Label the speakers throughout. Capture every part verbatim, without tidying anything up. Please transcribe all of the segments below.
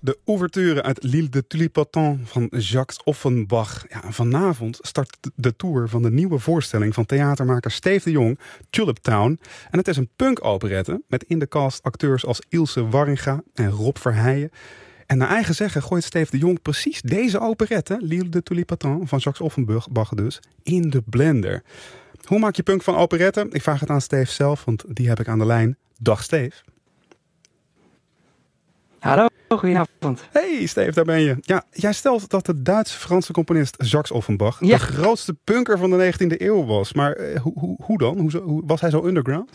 Speaker 1: De ouverture uit L'Île de Tulipatin van Jacques Offenbach. Ja, en vanavond start de tour van de nieuwe voorstelling van theatermaker Steve de Jong, Tulip Town. En het is een punk-operette met in de cast acteurs als Ilse Warringa en Rob Verheijen. En naar eigen zeggen gooit Steve de Jong precies deze operette, L'Île de Tulipatin van Jacques Offenbach dus, in de blender. Hoe maak je punk van operette? Ik vraag het aan Steve zelf, want die heb ik aan de lijn. Dag Steve.
Speaker 2: Hallo, goedenavond.
Speaker 1: Hey Steve, daar ben je. Ja, jij stelt dat de Duits-Franse componist Jacques Offenbach
Speaker 2: Ja.
Speaker 1: de grootste punker van de negentiende eeuw was. Maar eh, hoe, hoe, hoe dan? Hoe, hoe, was hij zo underground?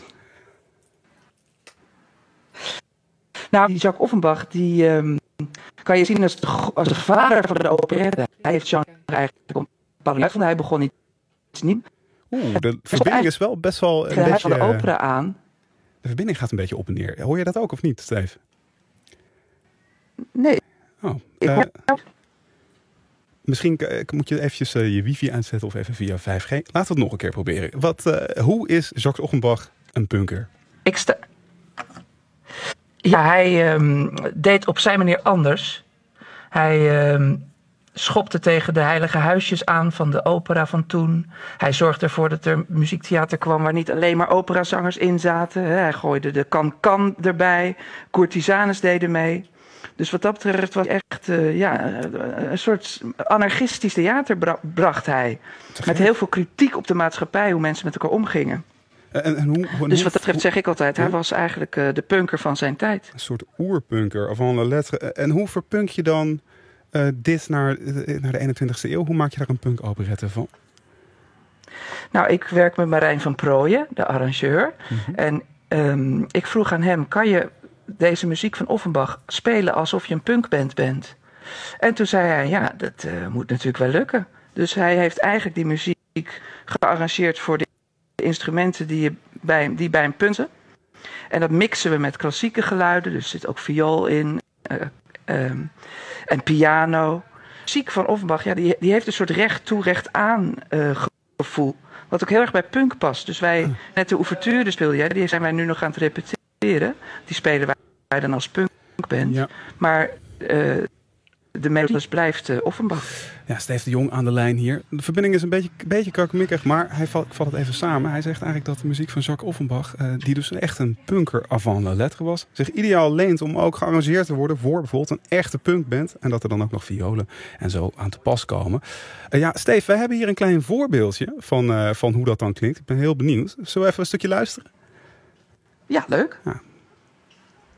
Speaker 2: Nou, die Jacques Offenbach, die um, kan je zien als de, als de vader van de operette. Hij heeft genre eigenlijk op parallel van hij begon iets nieuws.
Speaker 1: Oeh, de verbinding is wel best wel een
Speaker 2: Hij
Speaker 1: beetje...
Speaker 2: van de opera aan.
Speaker 1: De verbinding gaat een beetje op en neer. Hoor je dat ook of niet, Steve?
Speaker 2: Nee.
Speaker 1: Oh,
Speaker 2: Ik
Speaker 1: uh,
Speaker 2: hoor...
Speaker 1: Misschien uh, moet je eventjes uh, je wifi aanzetten of even via vijf G. Laten we het nog een keer proberen. Wat, uh, hoe is Jacques Offenbach een punker?
Speaker 2: Ik sta... Ja, hij um, deed op zijn manier anders. Hij um, schopte tegen de heilige huisjes aan van de opera van toen. Hij zorgde ervoor dat er muziektheater kwam waar niet alleen maar operazangers in zaten. Hij gooide de kan-kan erbij. Courtisanes deden mee. Dus wat dat betreft was echt uh, ja, een soort anarchistisch theater bra- bracht hij. Met heel veel kritiek op de maatschappij, hoe mensen met elkaar omgingen.
Speaker 1: En, en hoe, hoe,
Speaker 2: dus wat dat betreft zeg ik altijd,
Speaker 1: ja?
Speaker 2: hij was eigenlijk uh, de punker van zijn tijd.
Speaker 1: Een soort oerpunker, avant la lettre. En hoe verpunk je dan uh, dit naar, uh, naar de eenentwintigste eeuw? Hoe maak je daar een punk-operette van?
Speaker 2: Nou, ik werk met Marijn van Prooijen, de arrangeur. Mm-hmm. En um, ik vroeg aan hem, kan je deze muziek van Offenbach spelen alsof je een punkband bent? En toen zei hij, ja, dat uh, moet natuurlijk wel lukken. Dus hij heeft eigenlijk die muziek gearrangeerd voor de instrumenten die, je bij, die bij een punk zijn. En dat mixen we met klassieke geluiden. Dus er zit ook viool in uh, um, en piano. Muziek van Offenbach, ja, die, die heeft een soort recht toe, recht aan uh, gevoel. Wat ook heel erg bij punk past. Dus wij, net de ouverture speelde jij, die zijn wij nu nog aan het repeteren. Die spelen wij dan als punkband. Ja. Maar uh, de melodie blijft uh, Offenbach.
Speaker 1: Ja, Steve de Jong aan de lijn hier. De verbinding is een beetje, beetje kakemikkig, maar hij valt, valt het even samen. Hij zegt eigenlijk dat de muziek van Jacques Offenbach, uh, die dus echt een punker avant la lettre was, zich ideaal leent om ook gearrangeerd te worden voor bijvoorbeeld een echte punkband. En dat er dan ook nog violen en zo aan te pas komen. Uh, ja, Steve, wij hebben hier een klein voorbeeldje van, uh, van hoe dat dan klinkt. Ik ben heel benieuwd. Zullen we even een stukje luisteren?
Speaker 2: Ja, leuk.
Speaker 1: Ja.